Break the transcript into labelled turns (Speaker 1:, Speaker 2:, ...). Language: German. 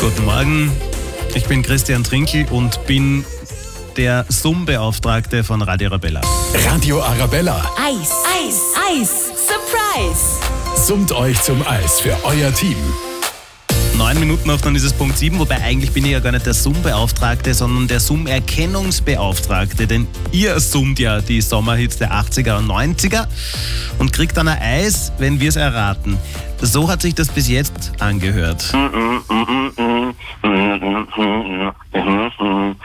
Speaker 1: Guten Morgen, ich bin Christian Trinkl und bin der Summbeauftragte von Radio Arabella.
Speaker 2: Radio Arabella.
Speaker 3: Eis. Eis. Eis. Surprise.
Speaker 2: Summt euch zum Eis für euer Team.
Speaker 1: 9 Minuten noch, dann ist es Punkt 7, wobei eigentlich bin ich ja gar nicht der Summbeauftragte, sondern der Summerkennungsbeauftragte, denn ihr summt ja die Sommerhits der 80er und 90er und kriegt dann ein Eis, wenn wir es erraten. So hat sich das bis jetzt angehört.